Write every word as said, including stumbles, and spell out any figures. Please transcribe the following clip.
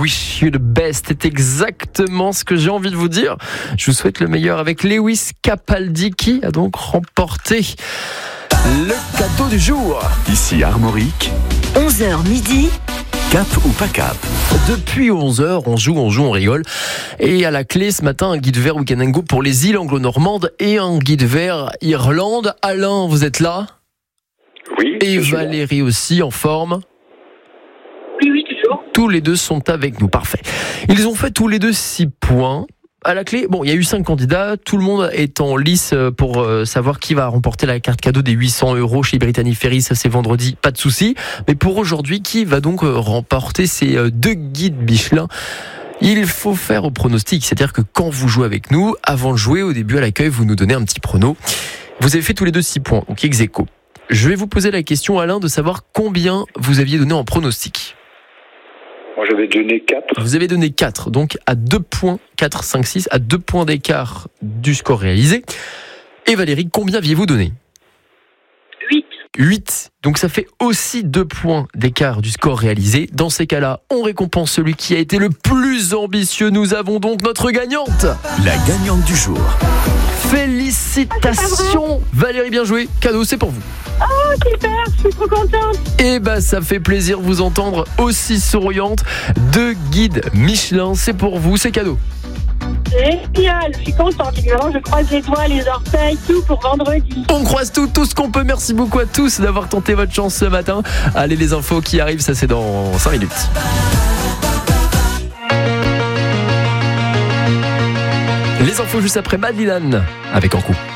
Wish You the Best, c'est exactement ce que j'ai envie de vous dire. Je vous souhaite le meilleur avec Lewis Capaldi qui a donc remporté le cadeau du jour. Ici Armorique, onze heures midi. Cap ou pas cap? Depuis onze heures, on joue, on joue, on rigole. Et à la clé ce matin, un guide vert Weekend and Go pour les îles anglo-normandes et un guide vert Irlande. Alain, vous êtes là? Oui. Et Valérie aussi, en forme? Oui, oui, toujours. Tous les deux sont avec nous, parfait. Ils ont fait tous les deux six points. À la clé, bon, il y a eu cinq candidats, tout le monde est en lice pour euh, savoir qui va remporter la carte cadeau des huit cents euros chez Brittany Ferries, ça c'est vendredi, pas de souci. Mais pour aujourd'hui, qui va donc euh, remporter ces euh, deux guides Michelin? Il faut faire au pronostic, c'est-à-dire que quand vous jouez avec nous, avant de jouer, au début à l'accueil, vous nous donnez un petit prono. Vous avez fait tous les deux six points, donc ex aequo. Je vais vous poser la question, Alain, de savoir combien vous aviez donné en pronostic. Moi, j'avais donné quatre. Vous avez donné quatre, donc à deux points, quatre, cinq, six, à deux points d'écart du score réalisé. Et Valérie, combien aviez-vous donné? huit. huit. Donc ça fait aussi deux points d'écart du score réalisé. Dans ces cas-là, on récompense celui qui a été le plus ambitieux. Nous avons donc notre gagnante. La gagnante du jour. Félicitations Valérie, bien joué. Cadeau, c'est pour vous. Oh, super, je suis trop contente. Et bah ça fait plaisir de vous entendre aussi souriante. Deux guides Michelin, c'est pour vous, c'est cadeau. Génial, je suis contente. Évidemment, je croise les doigts, les orteils, tout pour vendredi. On croise tout, tout ce qu'on peut. Merci beaucoup à tous d'avoir tenté votre chance ce matin. Allez, les infos qui arrivent, ça c'est dans cinq minutes. Les infos juste après Madeleine avec En Coup.